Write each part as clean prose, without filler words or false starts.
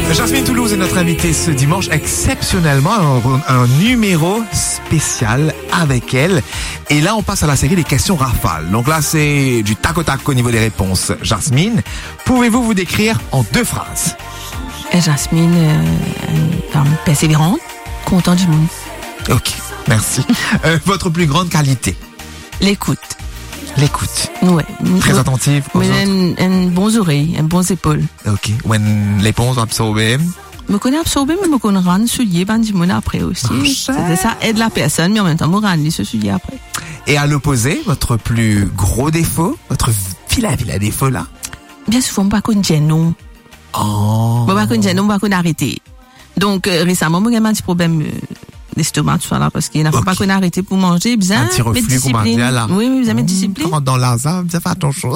Jasmine Toulouse est notre invitée ce dimanche, exceptionnellement un numéro spécial avec elle. Et là, on passe à la série des questions rafales. Donc là, c'est du tac au tac au niveau des réponses. Jasmine, pouvez-vous vous décrire en 2 phrases? Jasmine, persévérante, content du monde. Ok, merci. Votre plus grande qualité? L'écoute. L'écoute. Ouais. Très attentive aux autres. Un bons oreilles, un bons épaules. Ok. When l'éponge absorbée. Me connais absorbé, mais me connais rendre souillé, ben du monde après aussi. Ça aide la personne, mais en même temps, me rendre se souiller après. Et à l'opposé, votre plus gros défaut, votre vilain défaut là? Bien souvent, pas qu'on gêne, non. Oh. Pas qu'on gêne, non, pas qu'on arrêter. Donc, récemment, moi, j'ai un petit problème d'estomac, tout ça là, parce qu'il n'a pas qu'on arrêter pour manger, bien. Un petit reflux, comment dire là. Oui, vous avez discipline. Comment dans l'azar, bien faire attention.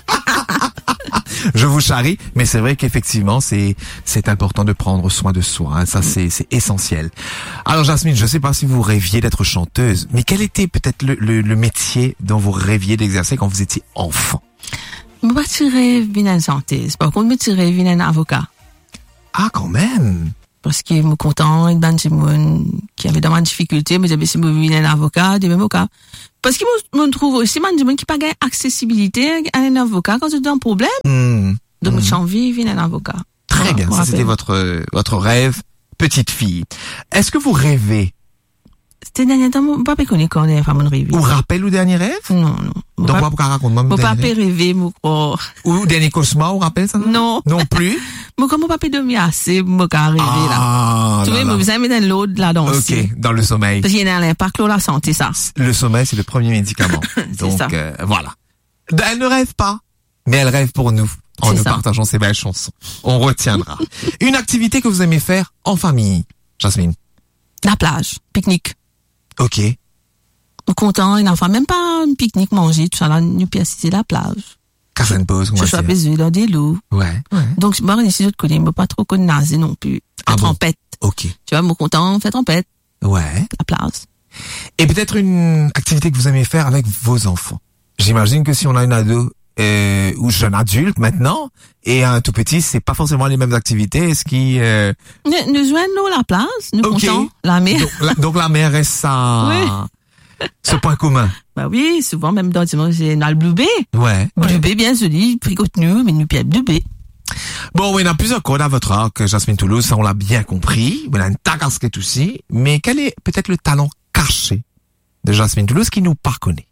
Je vous charrie, mais c'est vrai qu'effectivement, c'est important de prendre soin de soi. Hein. Ça, c'est essentiel. Alors, Jasmine, je sais pas si vous rêviez d'être chanteuse, mais quel était peut-être le métier dont vous rêviez d'exercer quand vous étiez enfant? Je ne tirais une chanteuse. Par contre, je tirais un avocat. Ah, quand même. Parce que je suis content, et ben, qui avait dans ma difficulté, mais j'avais si je veux un avocat, des mêmes avocats. Parce que je me trouve aussi, man, qui pas gagne accessibilité à un avocat quand c'est un problème. Donc, j'ai envie de un avocat. Très bien. Ça, c'était votre rêve, petite fille. Est-ce que vous rêvez? C'était dernier temps, mon papa connaît quand on est femme rêve. Ou rappel ou dernier rêve? Non. Donc, vous raconte-moi. Mon papa rêvé, mon corps. Ou dernier cauchemar, ou rappel, ça? Non. Non plus? Moi, comme mon papa dormit assez, mon corps rêvé, là. Tu vois, vous avez mis dans l'autre, là-dedans aussi. Ok, dans le sommeil. Parce qu'il y a un impact, là, la santé, ça. Le sommeil, c'est le premier médicament. Donc, ça. Voilà. Elle ne rêve pas, mais elle rêve pour nous. En nous partageant ces belles chansons. On retiendra. Une activité que vous aimez faire en famille, Jasmine? La plage, pique-nique. Ok. Content, et enfin, même pas un pique-nique manger, tout ça, là, nous pièces, la plage. Faire une pause, je suis apaisé dans des lots. Ouais. Donc, bon, ici, je connais, mais pas trop qu'on naser non plus. La trompette. Ok. Tu vois, mon content, fait trompette. Ouais. La plage. Et peut-être une activité que vous aimez faire avec vos enfants. J'imagine que si on a une ado, ou jeune adulte maintenant, et un tout petit, c'est pas forcément les mêmes activités. Est-ce qui nous joignons la place, nous comptons la mer. Donc la mer est ça. Oui. Ce point commun. Bah oui, souvent même dans le Blue Bay. Ouais. Blue Bay bien joli, fricotenu, mais nous pieds Blue Bay. Bon, oui, il y a plusieurs codes à votre arc, Jasmine Toulouse, ça on l'a bien compris. On a une casquette aussi, mais quel est peut-être le talent caché de Jasmine Toulouse qui nous pas connaît?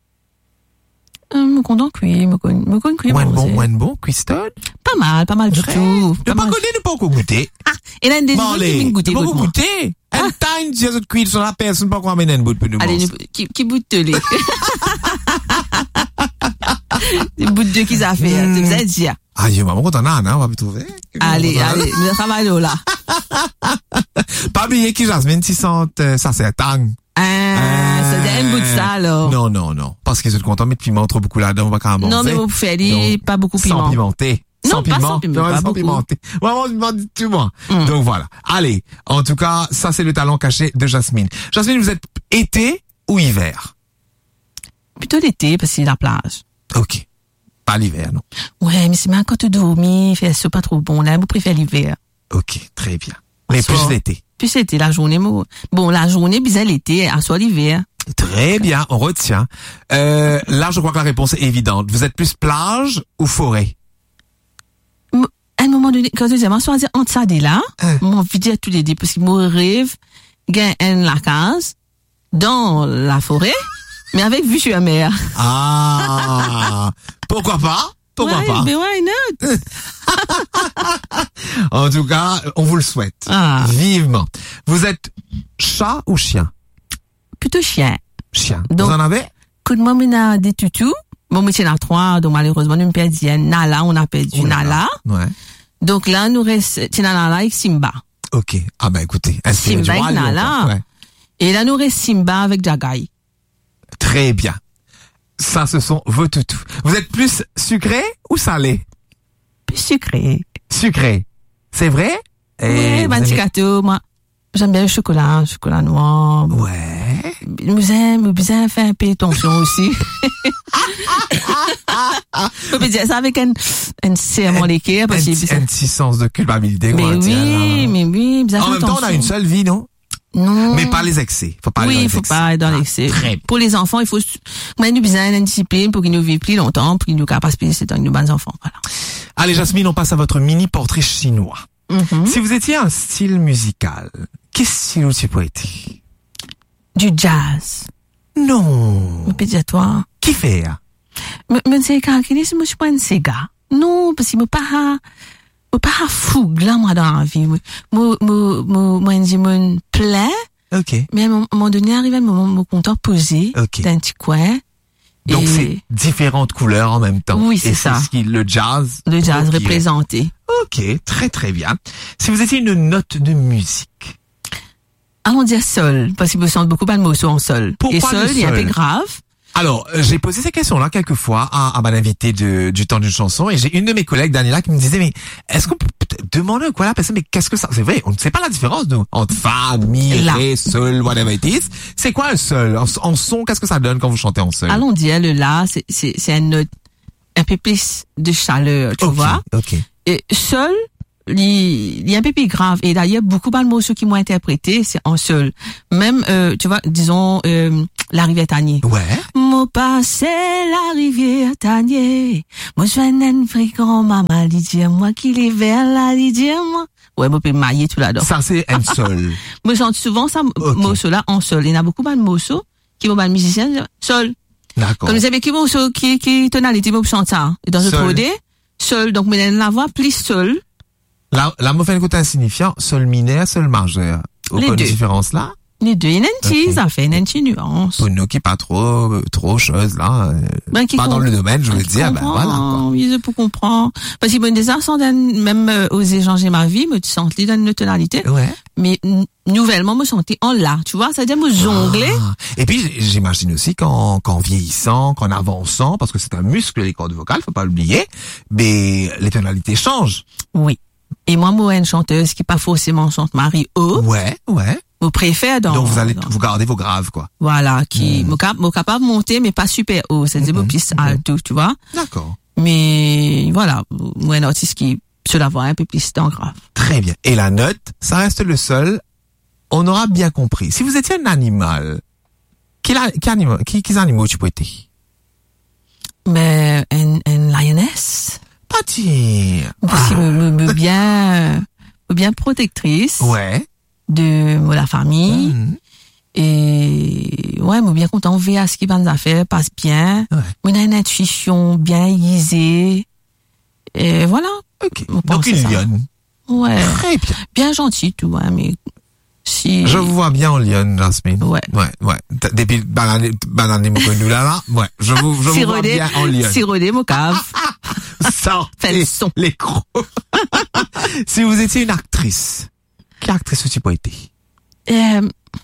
Me content cuit, me content cuit. Moins bon, cuistot? Pas mal du tout. Ne pas connaître, ne pas encore goûter. Et là, des qui goûter. Pas goûter. Un time, si vous cuit sur la personne, pas qu'on amène un bout de nous. Allez, qui bout de lait. Des bouts de qu'ils a fait, c'est ça dire. Ah, je maman, content, on va me trouver. Allez, le travail là. Pas oublier qui Jasmine, si ça c'est un tang. C'est un bout de ça, là. Non. Parce que je suis content, mais de piment trop beaucoup là-dedans, on va quand même manger. Non, mais vous faites pas beaucoup piment. Sans pimenter. Non, pas sans piment. Sans pimenter. Vraiment, je demande tout moi. Donc voilà. Allez. En tout cas, ça c'est le talent caché de Jasmine. Jasmine, vous êtes été ou hiver? Plutôt l'été, parce que c'est la plage. Ok. Pas l'hiver, non? Ouais, mais c'est même quand tu dormis, c'est pas trop bon, là. Vous préférez l'hiver. Ok, très bien. Mais plus l'été. Plus l'été, la journée, bon, la journée, bizarre l'été, à soit l'hiver. Très bien, on retient. Là, je crois que la réponse est évidente. Vous êtes plus plage ou forêt? À un moment donné, quand je disais, moi, choisir entre ça et là, mon vidéo tous les deux, parce que mon rêve, gagne la case, dans la forêt, mais avec vue sur la mer. Ah! Pourquoi pas? Pourquoi pas? Mais why not? En tout cas, on vous le souhaite. Vivement. Vous êtes chat ou chien? Plutôt chien. Chien. Donc, vous en avez? Quand moi, on a des toutous. Bon, moi, c'est la 3, donc malheureusement, nous perdons Nala, on a perdu Nala. Ouais. Donc là, nous reste Nala et Simba. Ok. Ah ben écoutez, Simba et Nala. Ouais. Et là, nous reste Simba avec Jagai. Très bien. Ça, ce sont vos toutous. Vous êtes plus sucré ou salé? Plus sucré. Sucré. C'est vrai? Oui, ben, moi, j'aime bien le chocolat noir. Ouais. Ouais. Nous besoin faire un peu attention aussi. On peut dire ça avec un serment d'équerre, parce que un petit sens de culpabilité. Mais oui, en même temps, on a une seule vie, non? Non. Mais pas les excès. Faut pas il faut pas aller dans l'excès. Pour les enfants, il faut, nous besoin d'une discipline pour qu'ils nous vivent plus longtemps, pour qu'ils nous capables de passer avec nos bons enfants. Voilà. Allez, Jasmine, on passe à votre mini portrait chinois. Si vous étiez un style musical, quel style tu pourrais être? Du jazz. Non. Je peux dire toi. Qui fait? Mais c'est caractéristique, moi, je suis pas un Sega. Non, parce que moi, pas fougue, là, moi, dans la vie. Moi, me plaît. Ok. Mais à un moment donné, arrive un moment, mon compteur posé. Ok. Dans un petit coin. Donc, c'est différentes couleurs en même temps. Oui, c'est ça. C'est ce qui, le jazz. Le jazz représenté. Ok, très très bien. Si vous étiez une note de musique. Allons dire sol, parce qu'il me semble beaucoup pas de mots en sol. Pourquoi et sol, il est un peu grave. Alors, j'ai posé ces questions-là quelques fois à mon invité du temps d'une chanson, et j'ai une de mes collègues, Daniela, qui me disait, mais est-ce qu'on peut demander à quoi la personne, mais qu'est-ce que ça, c'est vrai, on ne sait pas la différence, nous, entre fa, mi, ré, sol, whatever it is. C'est quoi un sol? En son, qu'est-ce que ça donne quand vous chantez en sol? Allons dire, le la, c'est un note, un peu plus de chaleur, tu vois? Ok. Et sol, il est un peu plus grave. Et d'ailleurs, beaucoup de morceaux qui m'ont interprété, c'est en sol. Même, tu vois, disons, la rivière Tanier. Ouais. Mon passé, la rivière Tanier. Moi, je viens d'un fréquent, maman, lui dire moi qu'il est vers là, lui dire moi. Ouais, moi, je peux mailler tout là-dedans. Ça, c'est un sol. Moi, j'entends souvent ça, morceau-là, en sol. Il y en a beaucoup de morceaux qui vont pas de musiciens, sol. D'accord. Comme vous savez, qui morceau, qui tonalité, vous chantez ça. Et dans notre OD, sol. Donc, mais la voix, plus sol. La mauvaise côté insignifiant, sol mineur, sol majeur. Aucune différence là? Les deux, il y a une petite, ça fait une petite nuance. Pour nous qui pas trop chose là, pas dans le domaine, je veux dire, ben voilà, quoi. Oui, je peux comprendre. Parce que, bon, des artistes, même, oser changer ma vie, me sens dans une tonalité. Ouais. Mais, nouvellement, me sentais en là, tu vois, c'est-à-dire me jongler. Et puis, j'imagine aussi qu'en vieillissant, qu'en avançant, parce que c'est un muscle, les cordes vocales, faut pas l'oublier, mais les tonalités changent. Oui. Et moi, une chanteuse qui pas forcément chante Marie haut. Ouais. Vous préférez donc vous gardez vos graves, quoi. Voilà, qui, capable de monter, mais pas super haut. C'est-à-dire, plus alto, tu vois. D'accord. Mais, voilà. Moi, un artiste qui, sur la voix un peu plus dans grave. Très bien. Et la note, ça reste le sol. On aura bien compris. Si vous étiez un animal, quels animaux tu peux être? Mais, une lioness. Pas dire. Bien protectrice. Ouais. De la famille. Et, ouais, moi, bien content, on veut à ce qui va nous faire, passe bien. Ouais. On a une intuition bien aiguisée. Et voilà. Ok. Donc, une lionne. Ouais. Très bien. Bien gentil, tout, ouais, mais si. Je vous vois bien en lionne, Jasmine. Ouais. Depuis, banane, nous là. Ouais. Je vous vois bien en lionne. Sirodé, mon cave. Sortez les crocs. Si vous étiez une actrice, quelle actrice tu pourrais être? Je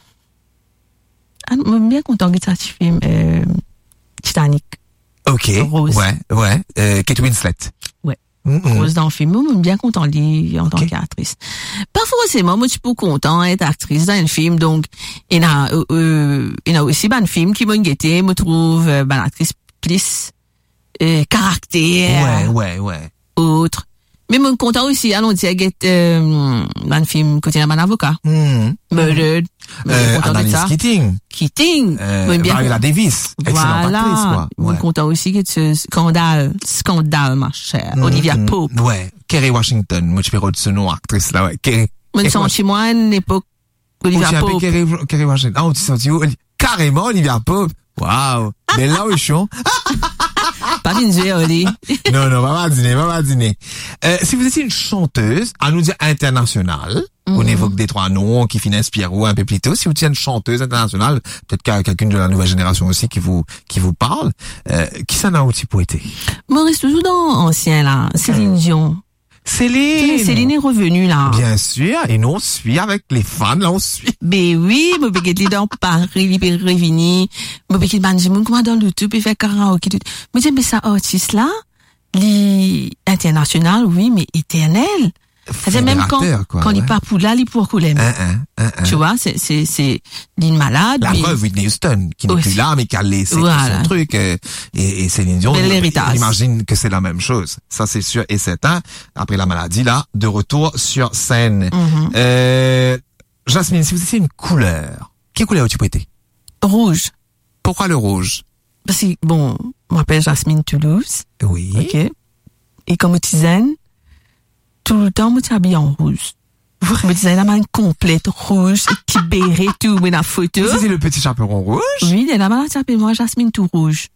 suis bien content que ça film Titanic. Ok. Rose. Ouais. Kate Winslet. Ouais. Rose dans le film, je suis bien content en tant qu'actrice. Pas forcément, moi je suis pas content d'être actrice dans un film, donc il y a aussi un film qui m'a guetté, me trouve actrice plus caractère. Ouais. Autre. Mais mon content aussi, allons dire, un film côté d'un avocat. Murdered. Annalise Keating. Viola Davis. Excellente actrice, quoi. Mon content aussi que ce scandale, ma chère. Olivia Pope. Ouais. Kerry Washington. Moi, je fais ce nom, actrice, là, ouais. Kerry. Moi, je suis moi, à une époque, Olivia Pope. Kerry Washington. Ah, tu sens carrément Olivia Pope. Waouh. Mais là, où je Pas bien joué, Oli. Non, va pas dîner. Si vous étiez une chanteuse, à nous dire internationale, on évoque des trois noms qui finissent Pierrot un peu plus tôt. Si vous étiez une chanteuse internationale, peut-être quelqu'une de la nouvelle génération aussi qui vous parle, qui s'en a aussi pour été? Moi, reste toujours dans ancien, là. Céline Dion. Céline est revenue, là. Bien sûr. Et nous, on suit avec les fans, là, on suit. Ben oui, moi, peut-être les dans Paris, les revenu. Moi, peut-être Benjamin, comment dans YouTube, il fait karaoke, tout. Moi, j'aime ça, artiste, là, les international, oui, mais éternel. C'est même quand il part pour là, il pour couler. Tu vois, c'est une malade. La preuve, Whitney Houston, qui n'est plus là, mais qui a laissé son truc, et Céline Dion, j'imagine que c'est la même chose. Ça, c'est sûr et certain. Après la maladie, là, de retour sur scène. Jasmine, si vous étiez une couleur, quelle couleur tu prêtais? Rouge. Pourquoi le rouge? Parce que, bon, je m'appelle Jasmine Toulouse. Oui. OK. Et comme tisane, tout le temps, je m'habille en rouge. Je me disais, la main complète rouge, qui béret tout, mais la photo. C'est le petit chaperon rouge? Oui, la main s'appelle moi Jasmine tout rouge.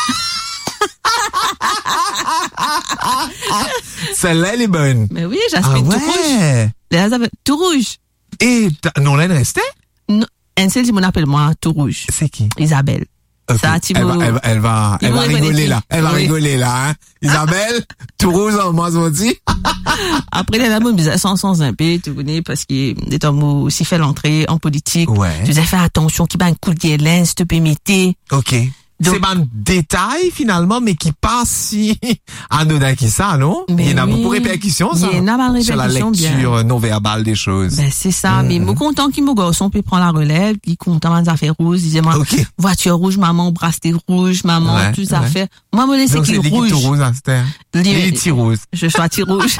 Celle-là, elle est bonne. Mais oui, Jasmine tout rouge. Là, tout rouge. Et non, là, elle restait? Non, un seul, on appelle moi tout rouge. C'est qui? Isabelle. Okay. Ça, elle va rigoler là. Elle va rigoler là, hein. Isabelle, tout rouge, moi, je dis. Après, les dames, ils sans un peu, tu connais, parce que, des temps où aussi fait l'entrée en politique. Ouais. Tu disais, fais attention, qui va un coup de guérin, s'il te peut mettre. OK. Donc, c'est un détail, finalement, mais qui passe si anodin qui ça, non? Il y en a beaucoup de répercussions, ça. Il y en a mal de sur la lecture non verbale des choses. Ben, c'est ça. Mais, moi, content qu'il me garçon peut prendre la relève, il content des affaires rouges, il disait, moi, voiture rouge, maman, bracelet rouge, maman, tout ça fait. Moi, me laisse qu'il rouge. Donc, rouge, c'était. Les petits rouges. Je choisis rouge.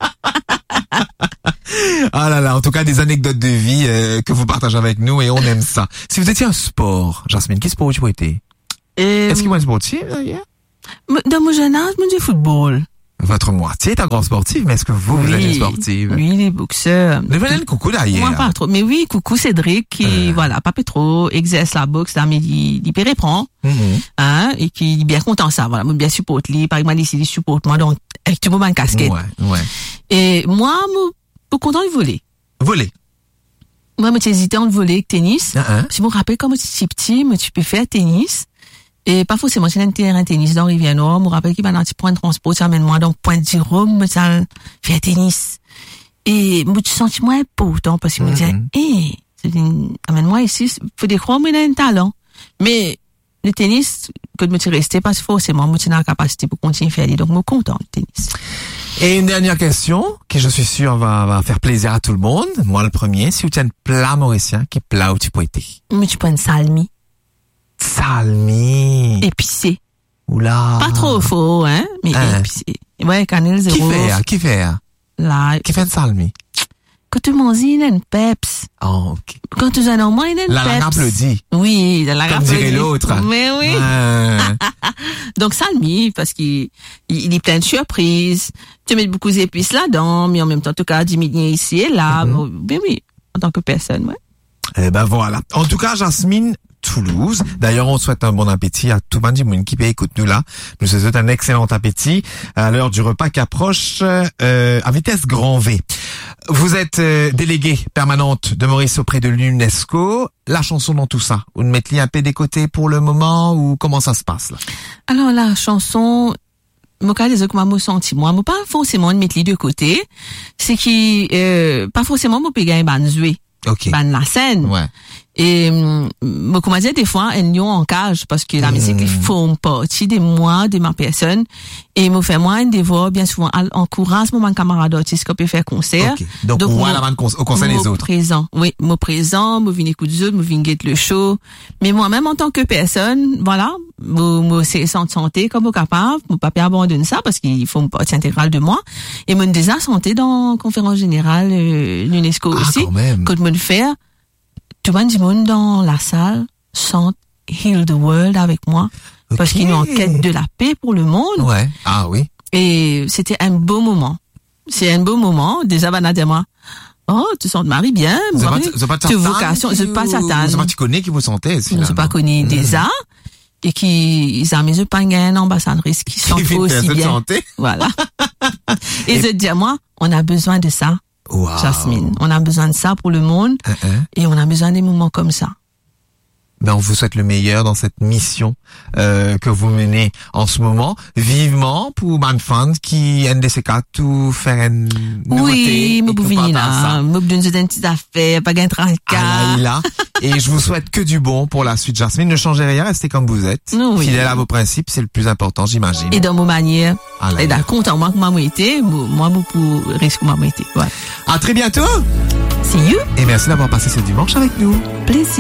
Ah là là, en tout cas, des anecdotes de vie, que vous partagez avec nous et on aime ça. Si vous étiez un sport, Jasmine, quel sport tu pourrais être? Est-ce qu'il est sportif, d'ailleurs? Dans mon jeune âge, je me dis football. Votre moitié est un grand sportif, mais est-ce que vous êtes une sportive? Oui, les boxeurs. Devenez coucou d'ailleurs. Moi, pas trop. Mais oui, coucou Cédric, qui, voilà, pas trop, exerce la boxe, là, mais il peut reprendre. Hein, et qui est bien content ça, voilà. Moi, bien supporte lui. Par exemple, il supporte moi, donc, avec tout le monde en casquette. Ouais. Et moi, je suis content de voler. Voler? Moi, je hésité entre voler et tennis. Si je me rappelle, quand je suis petit, tu peux faire tennis. Et pas forcément, c'est un terrain tennis dans Rivière-Nord. Je me rappelle qu'il va dans un petit point de transport, ça amène moi, donc, point de Rome, ça, faire tennis. Et, je me sens moins important parce que je me disais, amène-moi ici, faut des croire, mais il a un talent. Mais, le tennis, que je me suis resté, parce que forcément, je suis dans la capacité pour continuer à faire, donc, je suis content, le tennis. Et une dernière question, que je suis sûr va faire plaisir à tout le monde. Moi, le premier, si tu as un plat mauricien, quel plat où tu peux être? Mais tu prends une salmi. Salmi. Épicé. Oula. Pas trop faux, hein, mais épicé. Ouais, cannelle zéro. Qui fait? Là. Qui fait une salmi? Quand tu manges, il y a une peps. Oh, ok. Quand tu as un moment, il y a une peps. La langue applaudit. Oui, la langue applaudit. Comme dirait l'autre. Mais oui. Donc, salmi, parce qu'il est plein de surprises. Tu mets beaucoup d'épices là-dedans, mais en même temps, en tout cas, diminuer ici et là. Mais oui, en tant que personne, ouais. Eh ben voilà. En tout cas, Jasmine Toulouse. D'ailleurs, on souhaite un bon appétit à tout le monde qui écoute nous là. Nous souhaitons un excellent appétit à l'heure du repas qui approche à vitesse grand V. Vous êtes déléguée permanente de Maurice auprès de l'UNESCO. La chanson dans tout ça, vous mettez un peu des côtés pour le moment ou comment ça se passe là? Alors la chanson, moi quand les autres m'ont senti moi pas forcément de mettre les deux côtés, c'est qui pas forcément moi péger un banzoué. OK. Ban la scène. Ouais. Et moi comment dire des fois elles n'y ont en cage parce que la musique ils font partie de moi, de ma personne et me fait moi des voix bien souvent encourage mon camarade artiste qui peut faire concert. Okay. Donc moi au concert des autres. Présent. Oui, moi présent, moi viens écouter les autres, moi viens get le show. Mais moi-même en tant que personne, voilà, moi c'est santé comme au capable, moi pas abandonner ça parce qu'il faut une partie intégrale de moi et moi déjà santé dans conférence générale l'UNESCO aussi quand me le faire. Tout le monde dans la salle chante Heal the World avec moi. Okay. Parce qu'ils sont en quête de la paix pour le monde. Ouais. Ah oui. Et c'était un beau moment. C'est un beau moment. Déjà, Vanna moi. Oh, tu sens Marie bien. Tu vocation. Je pas Satan. Tu connais qui vous sentez, je ne pas connais déjà. Et qui, ils ont mis pas une ambassadrice qui chante aussi bien. Santé. Voilà. Et je dis à moi, on a besoin de ça. Wow. Jasmine, on a besoin de ça pour le monde et on a besoin des moments comme ça. Ben, on vous souhaite le meilleur dans cette mission que vous menez en ce moment. Vivement pour Manfand qui NDC4 tout faire une nouveauté. Oui, me venir là, me donner une petite affaire, pas gain tracas. Là. Et je vous souhaite que du bon pour la suite. Jasmine, ne changez rien, restez comme vous êtes. Oui. Fidèle à vos principes, c'est le plus important, j'imagine. Et dans mon manière. Allez. Et d'accord, content moi que maman était, moi pour risque maman était. Ouais. À très bientôt. See you. Et merci d'avoir passé ce dimanche avec nous. Plaisir.